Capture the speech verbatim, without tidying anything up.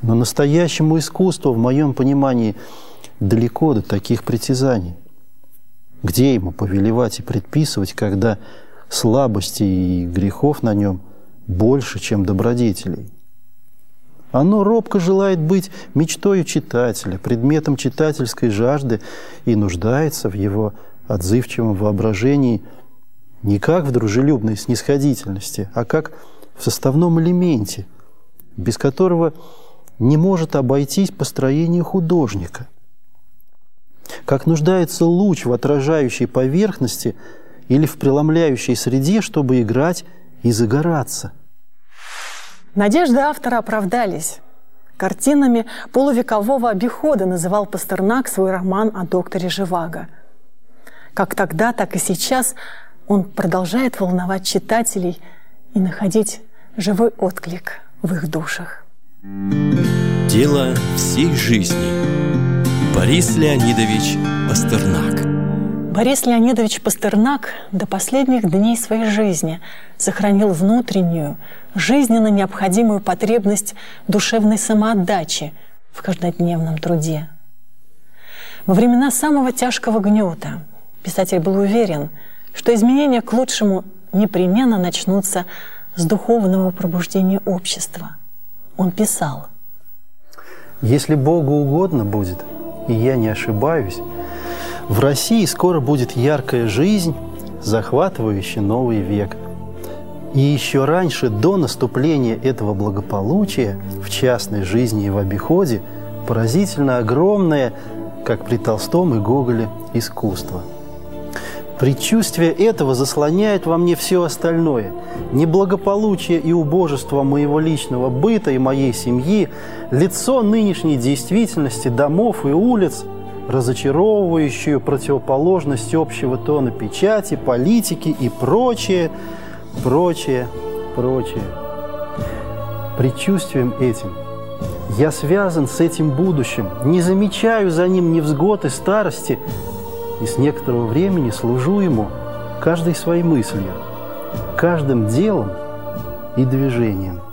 Но настоящему искусству, в моем понимании, далеко до таких притязаний. Где ему повелевать и предписывать, когда слабостей и грехов на нем больше, чем добродетелей? Оно робко желает быть мечтою читателя, предметом читательской жажды и нуждается в его отзывчивом воображении не как в дружелюбной снисходительности, а как в составном элементе, без которого не может обойтись построение художника. Как нуждается луч в отражающей поверхности или в преломляющей среде, чтобы играть и загораться. Надежды автора оправдались. Картинами полувекового обихода называл Пастернак свой роман о докторе Живаго. Как тогда, так и сейчас он продолжает волновать читателей и находить живой отклик в их душах. Дело всей жизни. Борис Леонидович Пастернак. Борис Леонидович Пастернак до последних дней своей жизни сохранил внутреннюю, жизненно необходимую потребность душевной самоотдачи в каждодневном труде. Во времена самого тяжкого гнета писатель был уверен, что изменения к лучшему непременно начнутся с духовного пробуждения общества. Он писал: «Если Богу угодно будет, и я не ошибаюсь, в России скоро будет яркая жизнь, захватывающая новый век. И еще раньше, до наступления этого благополучия, в частной жизни и в обиходе, поразительно огромное, как при Толстом и Гоголе, искусство. Предчувствие этого заслоняет во мне все остальное. Неблагополучие и убожество моего личного быта и моей семьи, лицо нынешней действительности домов и улиц, разочаровывающую противоположность общего тона печати, политики и прочее, прочее, прочее. Предчувствием этим я связан с этим будущим, не замечаю за ним невзгод и старости, и с некоторого времени служу ему каждой своей мыслью, каждым делом и движением.